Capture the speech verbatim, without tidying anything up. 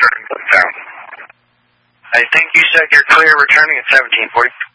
I think you said you're clear returning at seventeen forty.